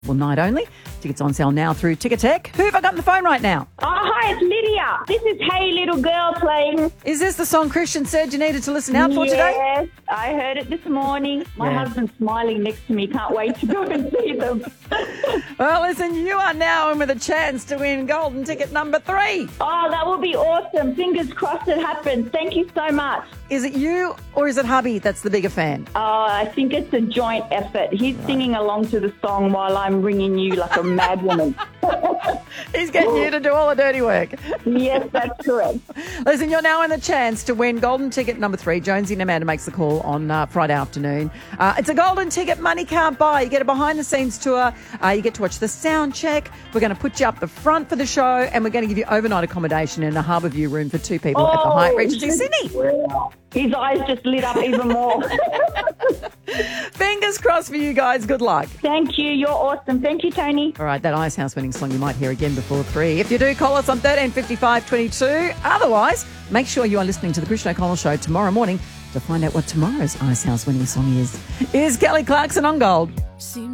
Well, night only. Tickets on sale now through Ticketek. Who have I got on the phone right now? Oh, hi, it's Lydia. This is Hey Little Girl playing. Is this the song Christian said you needed to listen out for today? Yes, I heard it this morning. My husband's smiling next to me. Can't wait to go and see them. Well, listen, you are now in with a chance to win golden ticket number 3. Oh, that will be awesome. Fingers crossed it happens. Thank you so much. Is it you or is it hubby that's the bigger fan? Oh, I think it's a joint effort. He's singing along to the song while I'm ringing you like a mad woman. He's getting you to do all the dirty work. Yes, that's correct. Listen, you're now in the chance to win golden ticket number 3. Jonesy and Amanda makes the call on Friday afternoon. It's a golden ticket money can't buy. You get a behind-the-scenes tour. You get to watch the sound check. We're going to put you up the front for the show, and we're going to give you overnight accommodation in a Harbour View room for 2 people at the Hyatt Regency Sydney. His eyes just lit up even more. Fingers crossed for you guys. Good luck. Thank you. You're awesome. Thank you, Tony. All right, that Ice House winning song you might hear again before 3. If you do, call us on 1355 22. Otherwise, make sure you are listening to the Christian O'Connell Show tomorrow morning to find out what tomorrow's Ice House winning song is. Is Kelly Clarkson on Gold.